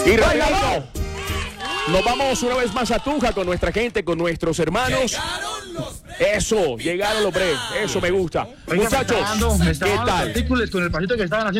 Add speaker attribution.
Speaker 1: Y rapidito, nos vamos una vez más a Tunja con nuestra gente, con nuestros hermanos. Eso, llegaron los breaks. Eso me gusta.
Speaker 2: Oiga,
Speaker 1: Muchachos,
Speaker 2: me
Speaker 1: ¿qué
Speaker 2: estaban
Speaker 1: tal?
Speaker 2: los artículos con el pasito que estaban haciendo.